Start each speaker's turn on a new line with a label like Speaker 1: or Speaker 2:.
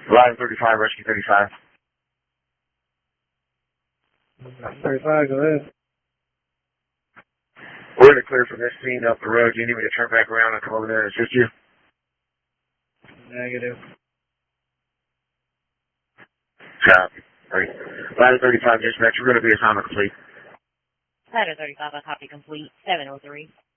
Speaker 1: Line 35, rescue 35.
Speaker 2: 35, go ahead.
Speaker 1: We're in the clear from this scene up the road. Do you need me to turn back around and come over there and assist you?
Speaker 2: Negative.
Speaker 1: Copy. Right. Ladder 35, dispatch, we're going to be assignment complete.
Speaker 3: Ladder 35, a copy complete. 703.